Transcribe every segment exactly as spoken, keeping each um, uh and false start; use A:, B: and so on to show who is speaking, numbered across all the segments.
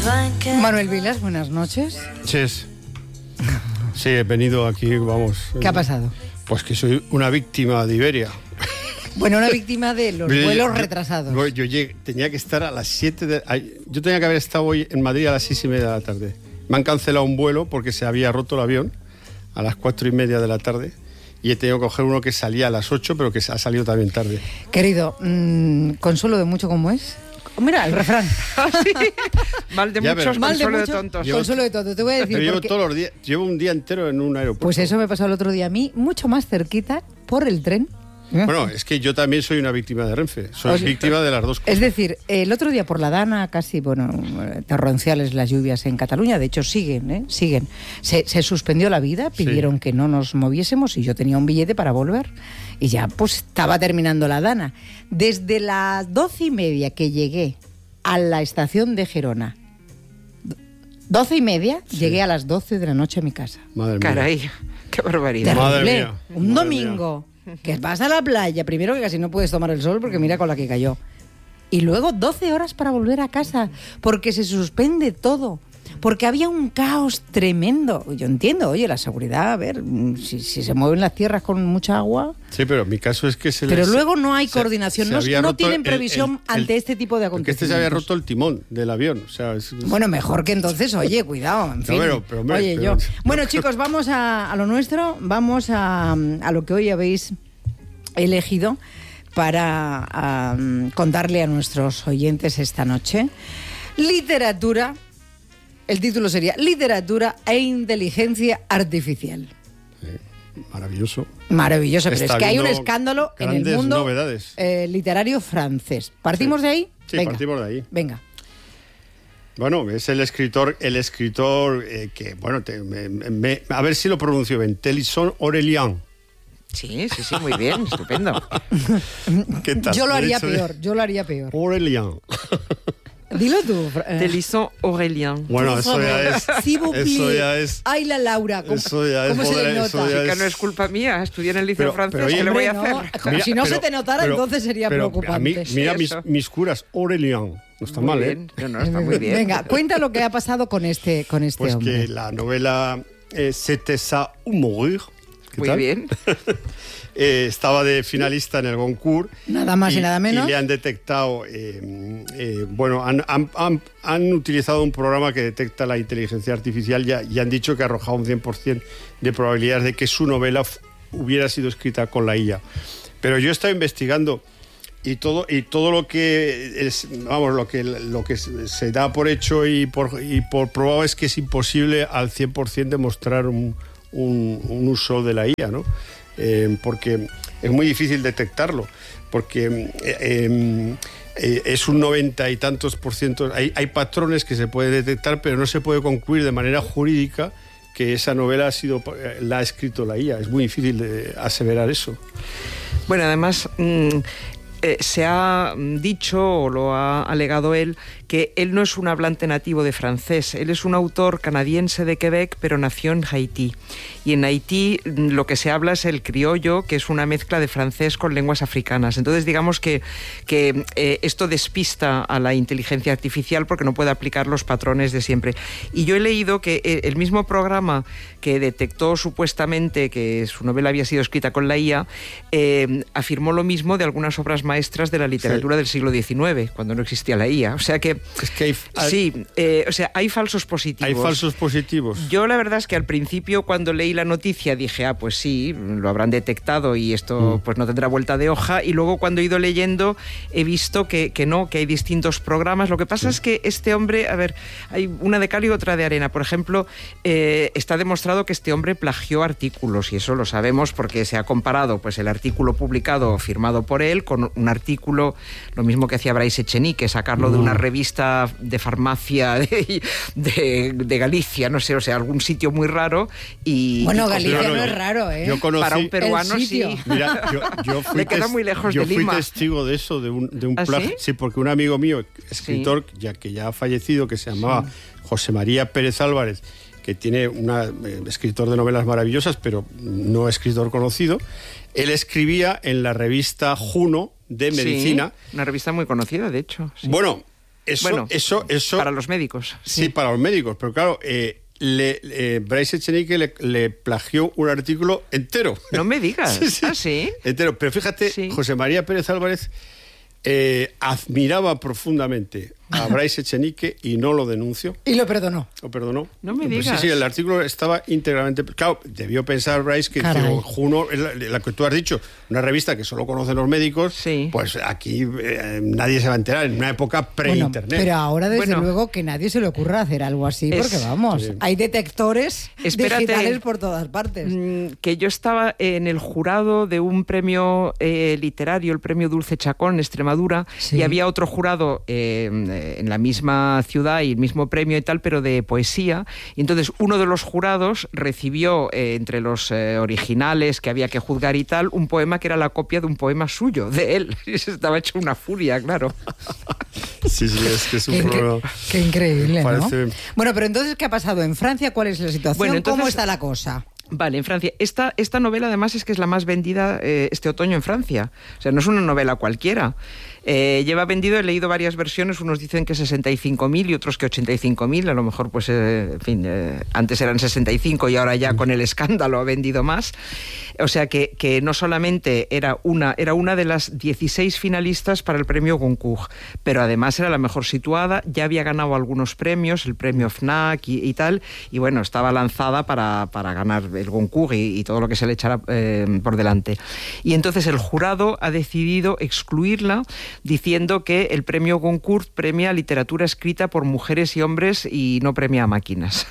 A: Manuel Vilas, buenas noches.
B: Sí, sí, he venido aquí, vamos.
A: ¿Qué ha pasado?
B: Pues que soy una víctima de Iberia.
A: Bueno, una víctima de los
B: yo,
A: vuelos
B: yo,
A: retrasados.
B: Yo, yo llegué, tenía que estar a las siete de... Yo tenía que haber estado hoy en Madrid a las seis y media de la tarde. Me han cancelado un vuelo porque se había roto el avión a las cuatro y media de la tarde. Y he tenido que coger uno que salía a las ocho, pero que ha salido también tarde.
A: Querido, mmm, ¿consuelo de mucho como es? Mira, el refrán.
C: Sí. Mal de
B: ya,
C: muchos,
A: mal
C: consuelo
A: de,
C: de
A: mucho,
C: tontos.
A: Llevo, consuelo de tontos, te voy a decir.
B: Pero llevo
A: porque...
B: todos los días, llevo un día entero en un aeropuerto.
A: Pues eso me pasó el otro día a mí, mucho más cerquita, por el tren.
B: Bueno, es que yo también soy una víctima de Renfe. Soy
A: Oye,
B: víctima de las dos cosas.
A: Es decir, el otro día por la Dana, casi, bueno, torrenciales las lluvias en Cataluña, de hecho siguen, ¿eh? Siguen. Se, se suspendió la vida, pidieron sí. que no nos moviésemos y yo tenía un billete para volver y ya pues estaba terminando la Dana. Desde las doce y media que llegué a la estación de Gerona, doce y media, sí. llegué a las doce de la noche a mi casa.
B: Madre mía.
C: Caray, qué barbaridad.
A: Terrible.
B: Madre mía.
A: Un
B: Madre
A: domingo.
B: Mía.
A: Que vas a la playa, primero que casi no puedes tomar el sol porque mira con la que cayó. Y luego doce horas para volver a casa, porque se suspende todo, porque había un caos tremendo. Yo entiendo, oye, la seguridad, a ver, si, si se mueven las tierras con mucha agua...
B: Sí, pero mi caso es que se
A: Pero
B: les,
A: luego no hay
B: se,
A: coordinación,
B: se
A: no, no tienen
B: el,
A: previsión
B: el, el,
A: ante este tipo de acontecimientos.
B: Porque este se había roto el timón del avión. O sea, es, es...
A: Bueno, mejor que entonces, oye, cuidado, en fin.
B: No, pero, pero, hombre,
A: oye,
B: pero,
A: yo... Bueno,
B: pero,
A: chicos, vamos a, a lo nuestro, vamos a, a lo que hoy habéis elegido para um, contarle a nuestros oyentes esta noche. Literatura, el título sería Literatura e Inteligencia Artificial.
B: Sí, maravilloso.
A: Maravilloso, pero
B: Está
A: es que hay un escándalo en el mundo eh, literario francés. ¿Partimos
B: sí.
A: de ahí?
B: Sí,
A: Venga.
B: partimos de ahí.
A: Venga.
B: Bueno, es el escritor, el escritor eh, que, bueno, te, me, me, a ver si lo pronuncio bien, Télisson Aurélien.
C: Sí, sí, sí, muy bien, estupendo.
B: ¿Qué tal?
A: Yo lo haría peor, de... yo lo haría peor.
B: Aurélien.
A: Dilo tú. Eh.
C: Télisson Aurélien.
B: Bueno, eso ya es...
A: Sí,
B: eso ya es...
A: Ay, la Laura. ¿Cómo,
B: eso ya
A: ¿cómo
B: es,
A: se le nota?
C: Sí, que
B: es...
C: no es culpa mía, estudié en el liceo
B: pero,
C: francés,
B: pero,
C: ¿qué le voy a
A: no,
C: hacer?
A: Como mira, si no
B: pero,
A: se te notara,
B: pero,
A: entonces sería
B: pero,
A: preocupante.
B: A mí, mira
C: sí,
B: mis, mis curas, Aurélien. No está
C: muy
B: mal,
C: bien.
B: ¿eh?
C: No, no, está muy bien.
A: Venga, cuenta lo que ha pasado con este, con este
B: pues
A: hombre.
B: Pues que la novela eh, C'était ça ou mourir.
C: Muy
B: tal?
C: bien.
B: eh, estaba de finalista en el Goncourt.
A: Nada más y, y nada menos.
B: Y le han detectado, eh, eh, bueno, han, han, han, han utilizado un programa que detecta la inteligencia artificial y, y han dicho que ha arrojado un cien por ciento de probabilidades de que su novela f- hubiera sido escrita con la I A. Pero yo he estado investigando y todo, y todo lo que es, vamos, lo que, lo que se da por hecho y por, y por probado es que es imposible al cien por ciento demostrar un Un, un uso de la I A, ¿no? Eh, porque es muy difícil detectarlo, porque eh, eh, es un noventa y tantos por ciento, hay, hay patrones que se puede detectar, pero no se puede concluir de manera jurídica que esa novela ha sido, la ha escrito la I A. Es muy difícil de aseverar eso.
C: Bueno, además... Mmm... Eh, se ha dicho, o lo ha alegado él, que él no es un hablante nativo de francés. Él es un autor canadiense de Quebec, pero nació en Haití. Y en Haití lo que se habla es el criollo, que es una mezcla de francés con lenguas africanas. Entonces, digamos que, que eh, esto despista a la inteligencia artificial porque no puede aplicar los patrones de siempre. Y yo he leído que el mismo programa que detectó supuestamente que su novela había sido escrita con la I A, eh, afirmó lo mismo de algunas obras maestras de la literatura sí. del siglo diecinueve, cuando no existía la I A. O sea que...
B: Es que hay, hay,
C: sí, eh, o sea, hay falsos positivos.
B: Hay falsos positivos.
C: Yo la verdad es que al principio cuando leí la noticia dije, ah, pues sí, lo habrán detectado y esto mm. pues no tendrá vuelta de hoja. Y luego cuando he ido leyendo he visto que, que no, que hay distintos programas. Lo que pasa sí. es que este hombre, a ver, hay una de cal y otra de arena. Por ejemplo, eh, está demostrado que este hombre plagió artículos y eso lo sabemos porque se ha comparado pues el artículo publicado firmado por él con un artículo, lo mismo que hacía Bryce Echenique, sacarlo mm. de una revista de farmacia de, de, de Galicia, no sé, o sea, algún sitio muy raro y...
A: Bueno,
C: y
A: Galicia
B: no,
A: no,
B: no
A: es raro, ¿eh?
B: Yo conocí,
C: para un peruano sí.
B: Mira, yo, yo fui,
C: Le queda
B: tes,
C: muy lejos
B: yo
C: de
B: fui
C: Lima.
B: testigo de eso, de un, de un
C: ¿Ah,
B: plagio.
C: sí?
B: Sí, porque un amigo mío, escritor, sí. ya que ya ha fallecido, que se llamaba sí. José María Pérez Álvarez, que tiene un eh, escritor de novelas maravillosas, pero no escritor conocido, él escribía en la revista Juno de Medicina.
C: Sí, una revista muy conocida, de hecho. Sí.
B: Bueno, eso,
C: bueno,
B: eso, eso,
C: para los médicos.
B: Sí,
C: sí
B: para los médicos, pero claro, eh, le, eh, Bryce Echenique le, le plagió un artículo entero.
C: No me digas.
B: sí, sí,
C: ¿Ah, sí?
B: Entero. Pero fíjate, sí. José María Pérez Álvarez eh, admiraba profundamente a Bryce Echenique y no lo denunció.
A: Y lo perdonó.
B: Lo perdonó.
C: No me
B: pues
C: digas.
B: Sí, sí, el artículo estaba íntegramente... Claro, debió pensar Bryce que digo, Juno, la, la que tú has dicho, una revista que solo conocen los médicos,
C: sí.
B: pues aquí eh, nadie se va a enterar, en una época pre-internet.
A: Bueno, pero ahora, desde
C: bueno,
A: luego, que nadie se le ocurra hacer algo así,
C: es,
A: porque vamos, sí. hay detectores
C: Espérate,
A: digitales por todas partes.
C: Que yo estaba en el jurado de un premio eh, literario, el premio Dulce Chacón en Extremadura, sí. y había otro jurado eh, en la misma ciudad y el mismo premio y tal, pero de poesía. Y entonces uno de los jurados recibió eh, entre los eh, originales que había que juzgar y tal, un poema que era la copia de un poema suyo, de él. Y se estaba hecho una furia, claro.
B: Sí, sí, es que es un
A: qué,
B: problema.
A: Qué increíble,
B: Parece...
A: ¿no? Bueno, pero entonces, ¿qué ha pasado en Francia? ¿Cuál es la situación? Bueno, entonces, ¿cómo está la cosa?
C: Vale, en Francia. Esta, esta novela además es que es la más vendida eh, este otoño en Francia. O sea, no es una novela cualquiera. Eh, lleva vendido, he leído varias versiones, unos dicen que sesenta y cinco mil y otros que ochenta y cinco mil, a lo mejor pues, eh, en fin, eh, antes eran sesenta y cinco y ahora ya con el escándalo ha vendido más. O sea que, que no solamente era una, era una de las dieciséis finalistas para el premio Goncourt, pero además era la mejor situada, ya había ganado algunos premios, el premio FNAC y, y tal, y bueno, estaba lanzada para, para ganar el Goncourt y, y todo lo que se le echara eh, por delante. Y entonces el jurado ha decidido excluirla, diciendo que el premio Goncourt premia literatura escrita por mujeres y hombres y no premia a máquinas.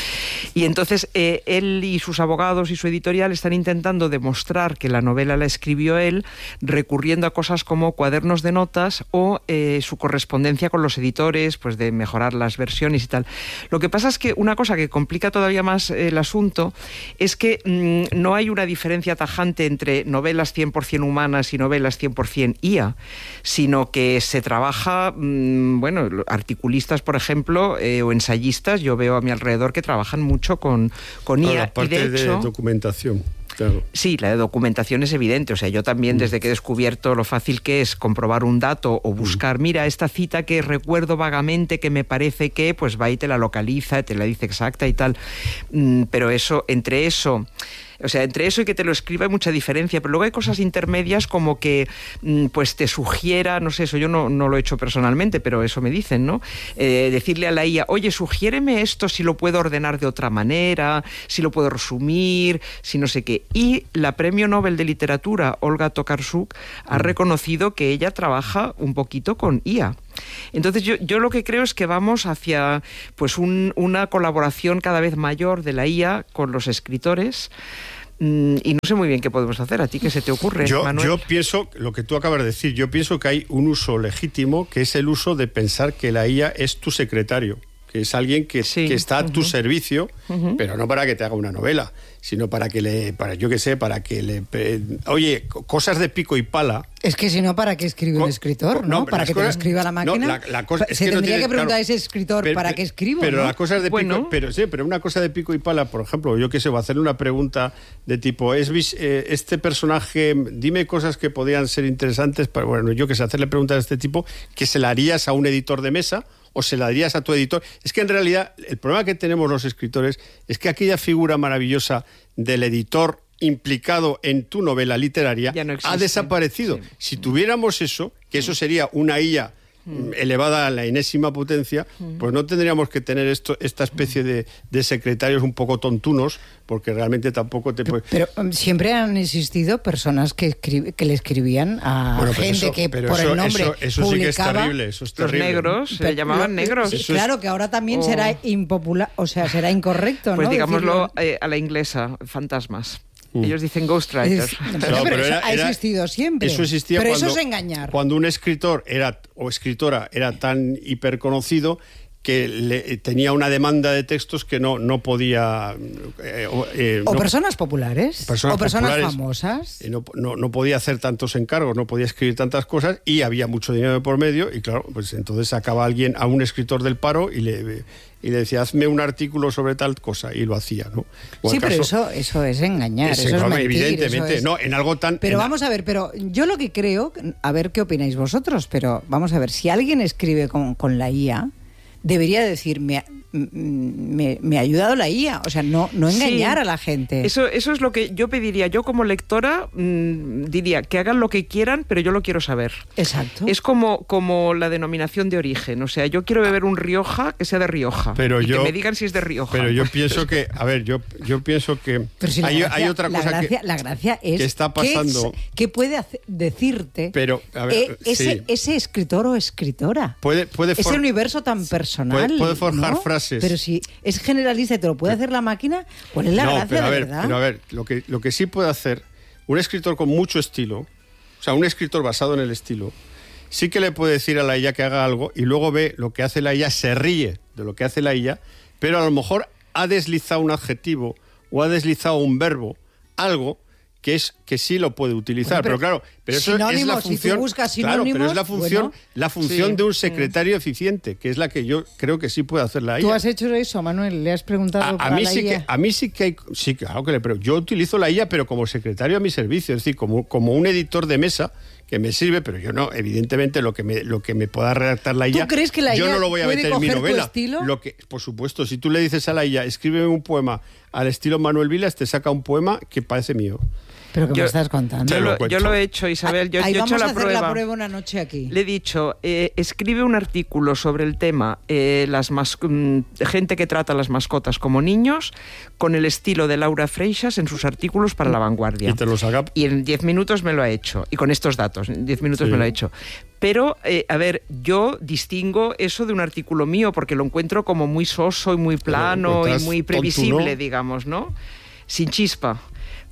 C: Y entonces eh, él y sus abogados y su editorial están intentando demostrar que la novela la escribió él, recurriendo a cosas como cuadernos de notas o eh, su correspondencia con los editores, pues de mejorar las versiones y tal. Lo que pasa es que una cosa que complica todavía más el asunto es que mmm, no hay una diferencia tajante entre novelas cien por cien humanas y novelas cien por cien I A, sino que se trabaja, mmm, bueno, articulistas, por ejemplo, eh, o ensayistas, yo veo a mi alrededor que trabajan mucho con, con I A.
B: La parte
C: y de, hecho,
B: de documentación. Claro.
C: Sí, la de documentación es evidente. O sea, yo también, desde que he descubierto lo fácil que es comprobar un dato o buscar, mira, esta cita que recuerdo vagamente, que me parece que, pues va y te la localiza, te la dice exacta y tal. Mm, pero eso, entre eso... O sea, entre eso y que te lo escriba hay mucha diferencia, pero luego hay cosas intermedias como que pues te sugiera, no sé, eso yo no, no lo he hecho personalmente, pero eso me dicen, ¿no? Eh, decirle a la I A, oye, sugiéreme esto si lo puedo ordenar de otra manera, si lo puedo resumir, si no sé qué. Y la Premio Nobel de Literatura, Olga Tokarczuk, ha reconocido que ella trabaja un poquito con I A. Entonces yo, yo lo que creo es que vamos hacia pues un, una colaboración cada vez mayor de la I A con los escritores, mm, y no sé muy bien qué podemos hacer. ¿A ti qué se te ocurre,
B: yo,
C: Manuel?
B: Yo pienso, lo que tú acabas de decir, yo pienso que hay un uso legítimo, que es el uso de pensar que la I A es tu secretario, que es alguien que, sí. que está a tu uh-huh. servicio, uh-huh. pero no para que te haga una novela, sino para que le, para yo qué sé, para que le... Eh, oye, cosas de pico y pala...
A: Es que si no, ¿para qué escribe un escritor? ¿no? no ¿Para que cosas, te lo escriba la máquina?
B: No, la, la cosa, es
A: Se
B: que
A: tendría
B: no tiene,
A: que preguntar
B: claro,
A: a ese escritor, pero, ¿para qué escribo?
B: Pero
A: ¿no?
B: las cosas de pico...
C: Bueno.
B: Pero, sí, pero una cosa de pico y pala, por ejemplo, yo qué sé, voy a hacerle una pregunta de tipo, es eh, este personaje, dime cosas que podrían ser interesantes, para, bueno, yo qué sé, hacerle preguntas de este tipo, que se la harías a un editor de mesa o se la darías a tu editor. Es que en realidad el problema que tenemos los escritores es que aquella figura maravillosa del editor implicado en tu novela literaria
C: no
B: ha desaparecido. Sí. Si tuviéramos eso, que eso sería una I A mm. elevada a la enésima potencia, mm. pues no tendríamos que tener esto, esta especie de, de secretarios un poco tontunos, porque realmente tampoco te puede...
A: Pero, pero siempre han existido personas que, escri que le escribían a
B: bueno,
A: gente
B: eso,
A: que por
B: eso,
A: el nombre
B: eso, eso
A: publicaba...
B: sí que es terrible, eso es terrible.
C: Los negros se llamaban
A: lo,
C: negros.
A: Eso claro, es... que ahora también oh. será impopular, o sea, será incorrecto,
C: pues
A: ¿no?
C: Pues digámoslo eh, a la inglesa, fantasmas. Mm. Ellos dicen ghostwriters.
A: Es, no, pero, no, pero eso era, ha existido siempre.
B: Eso existía
A: pero
B: cuando,
A: eso es engañar.
B: Cuando un escritor era o escritora era tan hiperconocido que le, tenía una demanda de textos que no, no podía... Eh, eh,
A: o
B: no,
A: personas populares,
B: personas
A: o personas
B: populares,
A: famosas.
B: Eh, no, no, no podía hacer tantos encargos, no podía escribir tantas cosas y había mucho dinero de por medio y claro, pues entonces sacaba a alguien, a un escritor del paro y le, y le decía, hazme un artículo sobre tal cosa y lo hacía, ¿no?
A: Sí, pero caso, eso, eso es engañar,
B: ese,
A: eso es
B: no,
A: mentir.
B: Evidentemente,
A: eso es...
B: no, en algo tan...
A: Pero
B: en...
A: vamos a ver, pero yo lo que creo, a ver qué opináis vosotros, pero vamos a ver, si alguien escribe con, con la I A, debería decir, me, me, me ha ayudado la I A, o sea, no, no engañar sí, a la gente.
C: Eso, eso es lo que yo pediría. Yo como lectora mmm, diría que hagan lo que quieran, pero yo lo quiero saber.
A: Exacto.
C: Es como, como la denominación de origen, o sea, yo quiero beber un Rioja que sea de Rioja,
B: pero
C: y
B: yo,
C: que me digan si es de Rioja.
B: Pero yo pienso que, a ver, yo, yo pienso que
A: si
B: hay,
A: gracia,
B: hay otra cosa
A: la gracia,
B: que,
A: la gracia es
B: que está pasando.
A: ¿Qué puede hacer, decirte
B: pero, a ver,
A: eh, ese,
B: sí.
A: ese escritor o escritora?
B: Puede, puede
A: ese universo tan personal.
B: Puede, puede forjar
A: ¿no?
B: frases.
A: Pero si es generalista y te lo puede hacer la máquina, ¿cuál es la
B: no,
A: gracia
B: pero a
A: de
B: ver,
A: verdad?
B: Pero a ver, lo que, lo que sí puede hacer un escritor con mucho estilo, o sea, un escritor basado en el estilo, sí que le puede decir a la I A que haga algo y luego ve lo que hace la I A, se ríe de lo que hace la I A, pero a lo mejor ha deslizado un adjetivo o ha deslizado un verbo, algo que es que sí lo puede utilizar,
A: bueno, pero,
B: pero claro, pero eso es la función,
A: si tú buscas
B: claro, pero es la función,
A: bueno,
B: la función
C: sí,
B: de un secretario sí. eficiente, que es la que yo creo que sí puede hacer la I A.
A: ¿Tú has hecho eso, Manuel? ¿Le has preguntado
B: a, a mí
A: la
B: sí
A: I A?
B: que a mí sí que hay, sí claro que le pregunto. Yo utilizo la I A, pero como secretario a mi servicio, es decir, como como un editor de mesa que me sirve, pero yo no, evidentemente lo que me lo que me pueda redactar la I A,
A: ¿tú crees que la
B: yo
A: I A
B: no lo voy a meter en mi novela.
A: Estilo?
B: Lo que, por supuesto, si tú le dices a la I A, escríbeme un poema al estilo Manuel Vilas, te saca un poema que parece mío.
A: ¿Pero qué
C: yo,
A: me estás contando?
C: Yo lo, yo lo he hecho, Isabel. Yo,
A: Ahí
C: yo he
A: vamos
C: hecho la
A: a hacer
C: prueba.
A: la prueba una noche aquí.
C: Le he dicho, eh, escribe un artículo sobre el tema eh, las mas gente que trata a las mascotas como niños, con el estilo de Laura Freixas en sus artículos para La Vanguardia.
B: Y te lo saca.
C: Y en diez minutos me lo ha hecho. Y con estos datos, en diez minutos sí. me lo ha hecho. Pero, eh, a ver, yo distingo eso de un artículo mío porque lo encuentro como muy soso y muy plano y muy previsible, tonto, ¿no? digamos, ¿no? Sin chispa.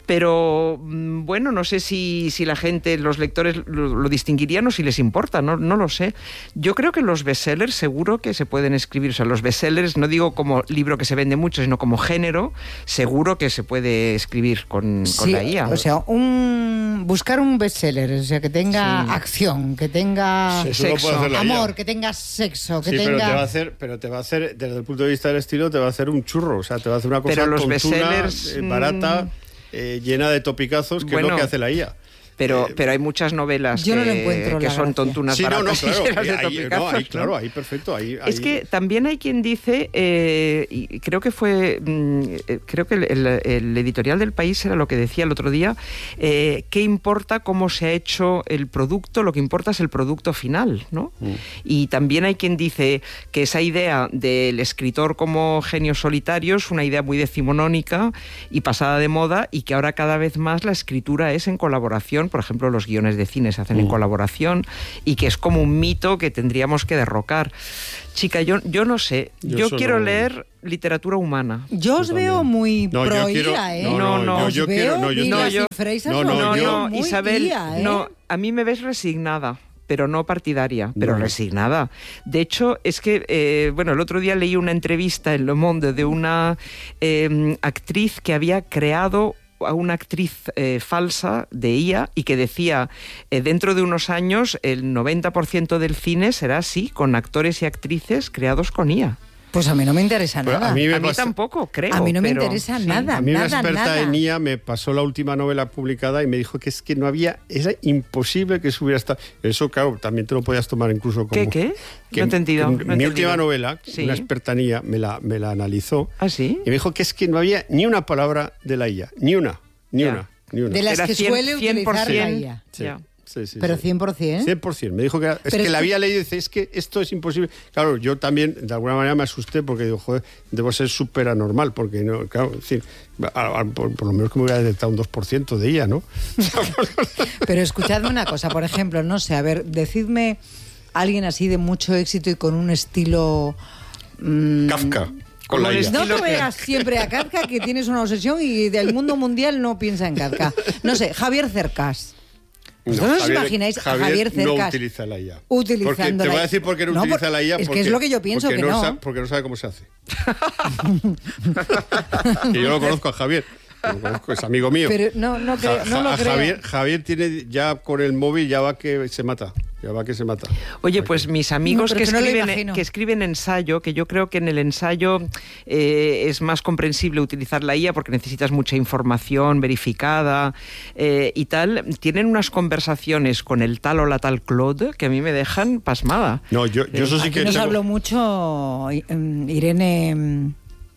C: Pero, bueno, no sé si, si la gente, los lectores lo, lo distinguirían o si les importa, no, no lo sé. Yo creo que los bestsellers seguro que se pueden escribir, o sea, los bestsellers, no digo como libro que se vende mucho, sino como género, seguro que se puede escribir con,
A: sí,
C: con la I A.
A: O sea, un, buscar un bestseller, o sea, que tenga sí. acción, que tenga
B: sí,
A: sexo, amor, que tenga sexo, que
B: sí,
A: tenga...
B: Pero te, va a hacer, pero te va a hacer, desde el punto de vista del estilo, te va a hacer un churro, o sea, te va a hacer una cosa
C: pero los
B: tontuna,
C: bestsellers,
B: eh, barata... Mm... Eh, llena de topicazos, que bueno, es lo que hace la I A.
C: Pero,
B: eh,
C: pero hay muchas novelas
A: yo
C: que,
A: no lo encuentro,
C: que son tontunas
B: sí,
C: baratas
B: no, no, claro,
C: de
B: ahí,
C: topicazos,
B: no, ahí,
C: ¿no?
B: claro, ahí perfecto. Ahí, ahí...
C: Es que también hay quien dice, eh, y creo que fue, mmm, creo que el, el, el editorial del País era lo que decía el otro día, eh, ¿qué importa cómo se ha hecho el producto? Lo que importa es el producto final, ¿no? Mm. Y también hay quien dice que esa idea del escritor como genio solitario es una idea muy decimonónica y pasada de moda y que ahora cada vez más la escritura es en colaboración, por ejemplo, los guiones de cine se hacen mm. en colaboración y que es como un mito que tendríamos que derrocar. Chica, yo, yo no sé, yo, yo quiero no... leer literatura humana.
A: Yo os veo muy
B: no,
A: pro
B: quiero,
A: I A, ¿eh?
B: No, no, no, yo, yo quiero... No, yo,
C: no, yo,
A: no,
C: no,
A: no,
C: no, Isabel,
A: I A, ¿eh?
C: no, a mí me ves resignada, pero no partidaria, pero no. resignada. De hecho, es que, eh, bueno, el otro día leí una entrevista en Le Monde de una eh, actriz que había creado a una actriz eh, falsa de I A y que decía, eh, dentro de unos años el noventa por ciento del cine será así, con actores y actrices creados con I A.
A: Pues a mí no me interesa
B: pero
A: nada.
B: A mí, me
C: a mí
B: pasa...
C: tampoco, creo.
A: A mí no me
C: pero...
A: interesa
C: sí.
A: nada,
B: A mí
A: nada,
B: una experta
A: nada.
B: en I A me pasó la última novela publicada y me dijo que es que no había, era imposible que eso hubiera estado... Eso, claro, también te lo podías tomar incluso como...
C: ¿Qué, qué?
B: Que,
C: no he entendido.
B: Que,
C: no he
B: mi
C: entendido.
B: última novela,
C: sí.
B: una experta en I A, me la, me la analizó.
C: ¿Ah, sí?
B: Y me dijo que es que no había ni una palabra de la I A, ni una, ni yeah. una. Ni una.
A: De las
C: Era
A: que
C: cien,
A: suele utilizar la I A.
B: Sí. Yeah. Sí, sí,
A: pero
B: sí.
A: cien por ciento.
B: cien por ciento. Me dijo que era, es
A: pero
B: que
A: es
B: la
A: que...
B: había leído y dice, es que esto es imposible. Claro, yo también de alguna manera me asusté porque digo, joder, debo ser súper anormal porque, no, claro, en fin, a, a, por, por lo menos que me hubiera detectado un dos por ciento de ella, ¿no?
A: Pero escuchadme una cosa, por ejemplo, no sé, a ver, decidme alguien así de mucho éxito y con un estilo...
B: Mmm, Kafka. Con la I A.
A: No te veas siempre a Kafka, que tienes una obsesión y del mundo mundial no piensa en Kafka. No sé, Javier Cercas. ¿Vosotros no, os Javier, imagináis a Javier Cercas
B: no utiliza la I A?
A: Utilizando
B: porque, te voy a decir por qué no, no utiliza
A: por,
B: la I A.
A: Es
B: porque,
A: que es lo que yo pienso que
B: no.
A: no.
B: Sabe, porque no sabe cómo se hace. Que yo lo conozco a Javier. Lo conozco, es amigo mío.
A: Pero no, no creo, no lo creo.
B: Javier, Javier tiene ya con el móvil, ya va que se mata. Ya va que se mata.
C: Oye, pues mis amigos no, que, escriben,
A: no
C: que escriben ensayo, que yo creo que en el ensayo eh, es más comprensible utilizar la I A porque necesitas mucha información verificada eh, y tal, tienen unas conversaciones con el tal o la tal Claude que a mí me dejan pasmada.
B: No, yo, yo eso sí
A: Aquí
B: que...
A: nos
B: tengo...
A: habló mucho Irene...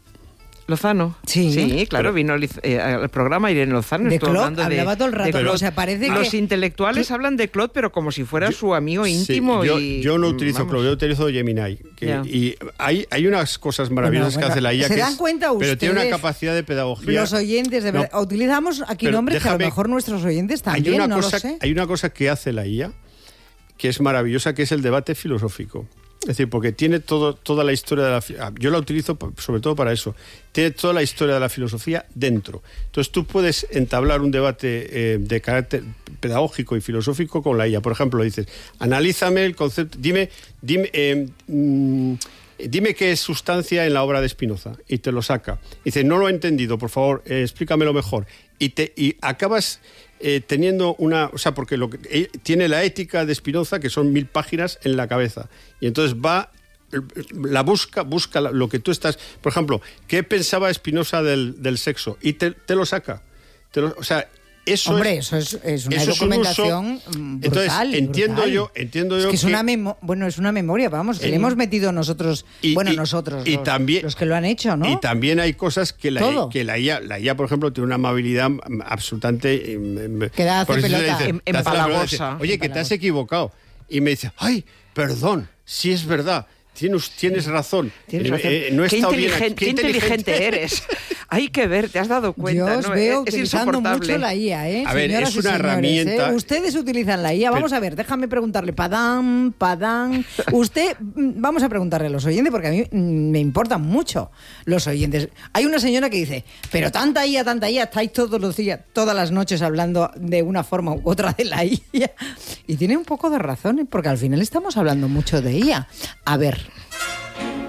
C: Lozano.
A: Sí,
C: sí claro, vino eh, al programa Irene Lozano.
A: De Claude, hablaba
C: de,
A: todo el rato.
C: Claude.
A: O sea, parece
C: Los
A: que...
C: intelectuales hablan de Claude, pero como si fuera
B: yo,
C: su amigo íntimo.
B: Sí, yo,
C: y,
B: yo no utilizo Claude, yo utilizo Gemini. Que, yeah. Y hay, hay unas cosas maravillosas bueno, bueno, que hace la I A.
A: ¿Se
B: que
A: dan
B: es,
A: cuenta ustedes?
B: Pero tiene una capacidad de pedagogía.
A: Los oyentes, de verdad. No, utilizamos aquí nombres déjame, que a lo mejor nuestros oyentes también,
B: hay una
A: no
B: cosa,
A: lo sé.
B: Hay una cosa que hace la I A que es maravillosa, que es el debate filosófico. Es decir, porque tiene todo, toda la historia de la... Yo la utilizo sobre todo para eso. Tiene toda la historia de la filosofía dentro. Entonces tú puedes entablar un debate eh, de carácter pedagógico y filosófico con la I A. Por ejemplo, dices, analízame el concepto... Dime, dime, eh, mm, dime qué es sustancia en la obra de Spinoza. Y te lo saca. Dice, no lo he entendido, por favor, eh, explícamelo mejor. Y, te, y acabas... Eh, teniendo una... O sea, porque lo que, eh, tiene la ética de Spinoza, que son mil páginas en la cabeza. Y entonces va... La busca, busca lo que tú estás... Por ejemplo, ¿qué pensaba Spinoza del, del sexo? Y te, te lo saca. Te lo, o sea... Eso
A: Hombre,
B: es,
A: eso es, es una
B: eso
A: documentación
B: es un
A: brutal.
B: Entonces, entiendo
A: brutal.
B: yo, entiendo yo
A: es que,
B: que
A: es una memo bueno, es una memoria, vamos, que en, le hemos metido nosotros, y, bueno, y, nosotros,
B: y
A: los,
B: también,
A: los que lo han hecho, ¿no?
B: Y también hay cosas que la, que la I A, la I A, por ejemplo, tiene una amabilidad absolutamente...
A: Que da hace pelota.
B: Dice,
C: en, empalagosa.
B: Oye, que te has equivocado. Y me dice, ay, perdón, sí es verdad. Tienes, tienes razón.
C: Tienes razón. Eh, no qué, inteligente, qué, qué inteligente eres. Hay que ver, te has dado cuenta.
A: Yo os
C: ¿no?
A: veo
C: es
A: utilizando mucho la I A, ¿eh?
B: A ver,
A: Señoras
B: es una
A: señores,
B: herramienta.
A: ¿eh? Ustedes utilizan la I A. Vamos Pero... a ver, déjame preguntarle. Padán, padán. Usted, vamos a preguntarle a los oyentes, porque a mí me importan mucho los oyentes. Hay una señora que dice, pero tanta I A, tanta I A, estáis todos los días, todas las noches hablando de una forma u otra de la I A. Y tiene un poco de razón, porque al final estamos hablando mucho de I A. A ver...